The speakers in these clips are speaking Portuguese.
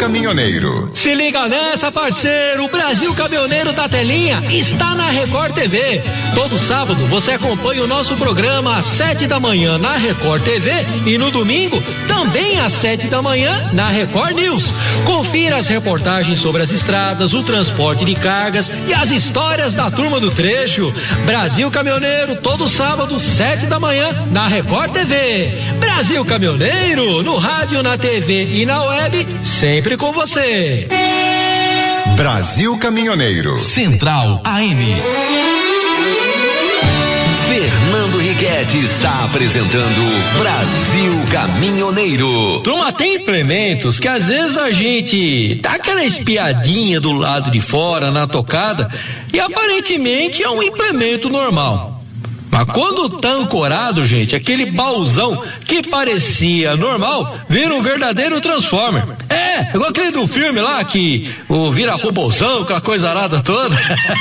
Caminhoneiro. Se liga nessa, parceiro, o Brasil Caminhoneiro da Telinha está na Record TV. Todo sábado você acompanha o nosso programa às 7 da manhã na Record TV e no domingo também às 7 da manhã na Record News. Confira as reportagens sobre as estradas, o transporte de cargas e as histórias da turma do trecho. Brasil Caminhoneiro, todo sábado, 7 da manhã na Record TV. Brasil Caminhoneiro, no rádio, na TV e na web, sempre com você. Brasil Caminhoneiro. Central AM. Fernando Righetti está apresentando Brasil Caminhoneiro. Turma, tem implementos que às vezes a gente dá aquela espiadinha do lado de fora na tocada e aparentemente é um implemento normal. Mas quando tá ancorado, gente, aquele baúzão que parecia normal vira um verdadeiro transformer. Igual aquele do filme lá que vira robôzão, aquela coisa arada toda.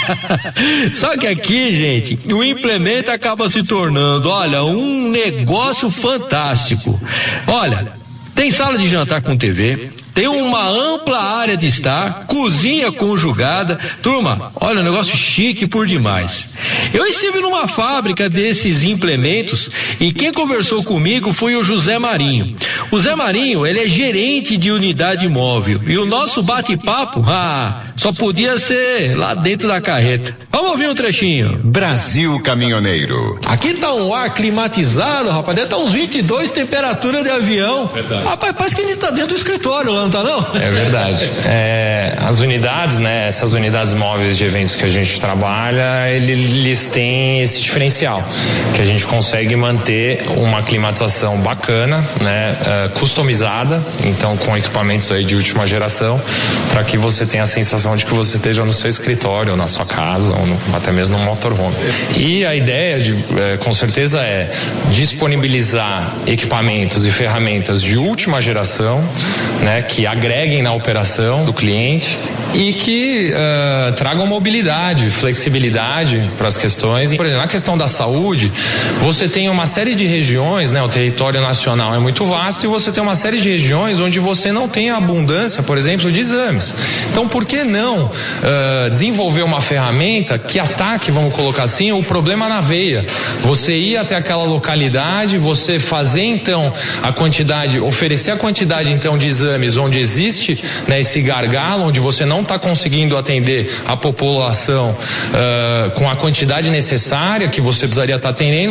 Só que aqui, gente, o implemento acaba se tornando, olha, um negócio fantástico. Olha, tem sala de jantar com TV, tem uma ampla área de estar, cozinha conjugada. Turma, olha, um negócio chique por demais. Eu estive numa fábrica desses implementos e quem conversou comigo foi o José Marinho. O Zé Marinho, ele é gerente de unidade móvel e o nosso bate-papo, só podia ser lá dentro da carreta. Vamos ouvir um trechinho. Brasil Caminhoneiro. Aqui tá um ar climatizado, rapaz, deve tá uns 22 temperatura de avião. Verdade. Rapaz, parece que a gente tá dentro do escritório lá, não tá não? É verdade. As unidades, né, essas unidades móveis de eventos que a gente trabalha, eles têm esse diferencial, que a gente consegue manter uma climatização bacana, né, customizada, então com equipamentos aí de última geração, para que você tenha a sensação de que você esteja no seu escritório, ou na sua casa, ou até mesmo no motorhome. E a ideia, com certeza, é disponibilizar equipamentos e ferramentas de última geração, né, que agreguem na operação do cliente e que tragam mobilidade, flexibilidade para as questões. Por exemplo, na questão da saúde, você tem uma série de regiões, né, o território nacional é muito vasto e você tem uma série de regiões onde você não tem a abundância, por exemplo, de exames. Então, por que não desenvolver uma ferramenta que ataque, vamos colocar assim, o problema na veia? Você ir até aquela localidade, você fazer então a quantidade, oferecer a quantidade então de exames onde existe, né, esse gargalo, onde você não está conseguindo atender a população com a quantidade necessária que você precisaria estar atendendo.